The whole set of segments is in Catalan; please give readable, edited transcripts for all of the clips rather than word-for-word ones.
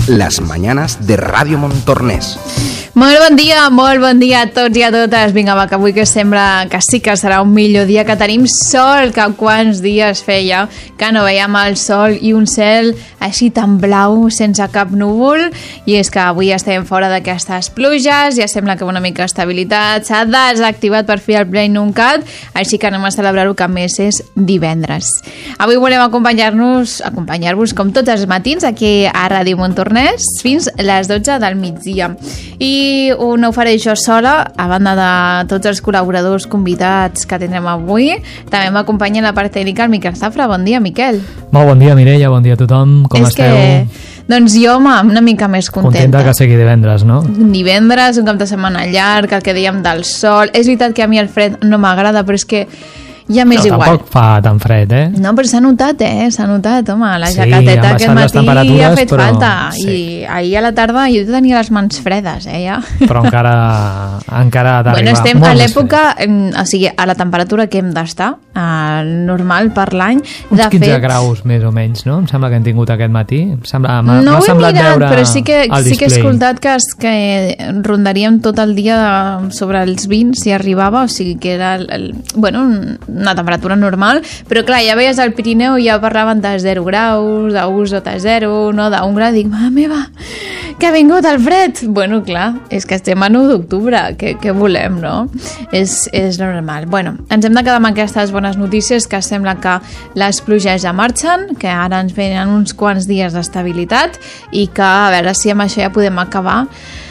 las mañanas de Ràdio Montornès. Molt bon dia a tots i a totes. Vinga, va, que avui que sembla que sí que serà un millor dia, que tenim sol, que quants dies feia que no veiem el sol i un cel així tan blau, sense cap núvol, i és que avui estem fora d'aquestes pluges, ja sembla que una mica d'estabilitat, s'ha desactivat per fi el Brain.cat, així que anem a celebrar-ho, que a més és divendres. Avui volem acompanyar-vos com tots els matins aquí a Ràdio Montornès fins les 12 del migdia. I no ho faré jo sola, a banda de tots els col·laboradors convidats que tindrem avui. També m'acompanya la part tècnica el Miquel Zafra. Bon dia, Miquel. Molt bon dia, Mireia, bon dia a tothom. Com esteu? Doncs jo, una mica més contenta. Contenta que sigui divendres, no? Divendres, un cap de setmana llarg, el que dèiem del sol. És veritat que a mi el fred no m'agrada, però és que ja m'és igual. Tampoc fa tan fred, eh? No, però s'ha notat, home, la jaqueteta aquest matí ha fet falta. Sí. I ahir a la tarda jo tenia les mans fredes, ja. Però encara t'arriba. Bueno, estem a l'època, o sigui, a la temperatura que hem d'estar, normal per l'any. Uns 15 graus més o menys, no? Em sembla que hem tingut aquest matí. No ho he mirat, però sí que he escoltat que rondaríem tot el dia sobre els 20, si arribava, o sigui que era una temperatura normal, però clar, ja veies al Pirineu i ja parlaven de 0 graus, de 1 sota 0, no, d'1 grau, dic, mare meva, que ha vingut el fred! Bueno, clar, és que estem a 9 d'octubre, què volem, no? És normal. Bueno, ens hem de quedar amb aquestes bones notícies, que sembla que les pluges ja marxen, que ara ens venen uns quants dies d'estabilitat i que, a veure si amb això ja podem acabar.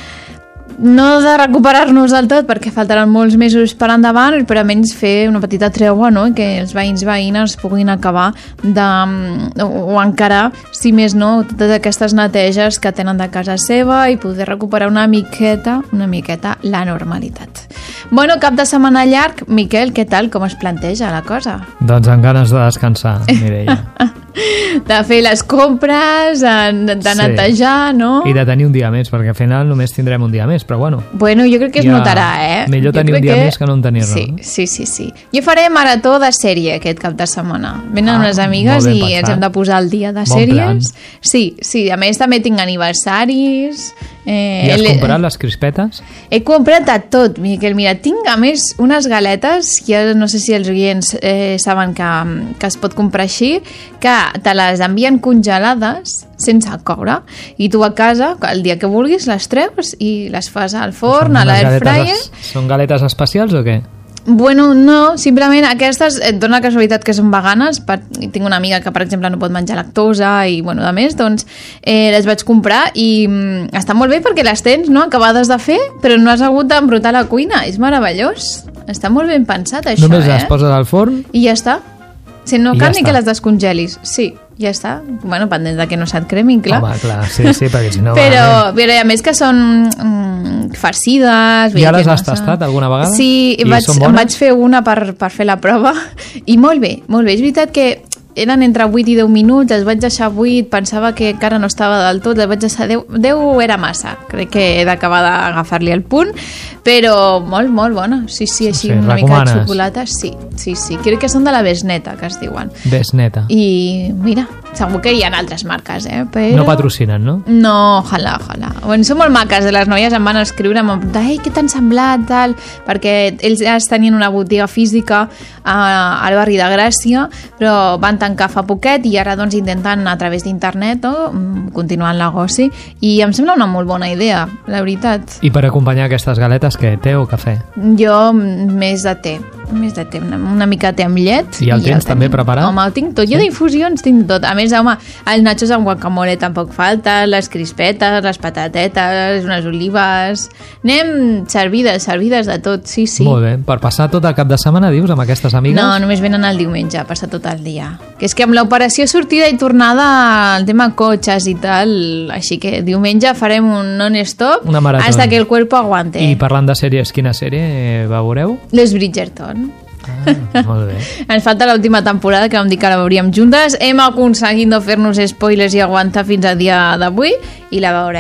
No de recuperar-nos del tot, perquè faltaran molts mesos per endavant, però almenys fer una petita treua, no? Que els veïns puguin acabar o encarar, si més no, totes aquestes neteges que tenen de casa seva i poder recuperar una miqueta la normalitat. Bueno, cap de setmana llarg. Miquel, què tal? Com es planteja la cosa? Doncs amb ganes de descansar, Mireia. De fer les compres, de netejar, no? I de tenir un dia més, perquè al final només tindrem un dia més, però bueno. Bueno, jo crec que es notarà, Millor tenir un dia més que no en tenir-ne. Sí. Jo faré marató de sèrie aquest cap de setmana. Venen unes amigues i ens hem de posar al dia de sèries. Sí, a més també tinc aniversaris. I has comprat les crispetes? He comprat de tot, Miquel. Mira, tinc a més unes galetes, que no sé si els oients saben que es pot comprar així, que te les envien congelades sense coure, i tu a casa el dia que vulguis les treus i les fas al forn, a l'air fryer. Són galetes especials o què? Bueno, no, simplement aquestes et dona la casualitat que són veganes. Tinc una amiga que, per exemple, no pot menjar lactosa i, bueno, a més, doncs les vaig comprar i està molt bé perquè les tens, no?, acabades de fer, però no has hagut d'embrutar la cuina. És meravellós. Està molt ben pensat, això, Només les poses al forn i ja està. Si no cal ni que les descongelis. Sí, ja està. Bueno, pendent de que no se't cremin, clar. Home, clar, sí, perquè si no... Però a més que són farcides... Ja les has tastat alguna vegada? Sí, em vaig fer una per fer la prova i molt bé. És veritat que eren entre 8 i 10 minuts, els vaig deixar 8, pensava que encara no estava del tot, els vaig deixar 10 era massa, crec que he d'acabar d'agafar-li el punt, però molt bona, sí, així una mica de xocolata, sí, crec que són de la Besneta, que es diuen. Besneta. I mira, segur que hi ha altres marques, però... No patrocinen, no? No, ojalà. Bueno, són molt maques, les noies em van escriure, em van preguntar, què t'han semblat, tal, perquè ells ja tenien una botiga física al barri de Gràcia, però van tancar fa poquet i ara doncs intenten a través d'internet continuar el negoci i em sembla una molt bona idea, la veritat. I per acompanyar aquestes galetes, què? Té o cafè? Jo més de té, una mica de té amb llet. I el tens també preparat? Home, el tinc tot, jo d'infusions tinc tot. A més, home, els nachos amb guacamole tampoc falta, les crispetes, les patatetes, unes olives... Anem servides de tot, sí. Molt bé, per passar tot el cap de setmana, dius, amb aquestes amigues? No, només venen el diumenge, a passar tot el dia. Que és que amb l'operació sortida i tornada el tema cotxes i tal, així que diumenge farem un non-stop hasta que el cuerpo aguante. I parlant de sèries, quina sèrie veureu? Les Bridgerton. Molt bé. Ens falta l'última temporada, que vam dir que la veuríem juntes. Hem aconseguit no fer-nos spoilers i aguantar fins al dia d'avui i la veurem.